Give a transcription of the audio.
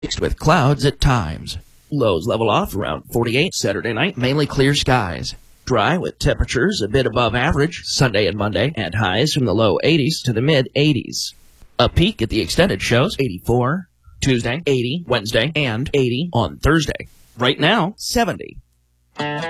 mixed with clouds at times. Lows level off around 48 Saturday night, mainly clear skies. Dry with temperatures a bit above average Sunday and Monday, and highs from the low 80s to the mid 80s. A peak at the extended shows 84 Tuesday, 80 Wednesday, and 80 on Thursday. Right now, 70.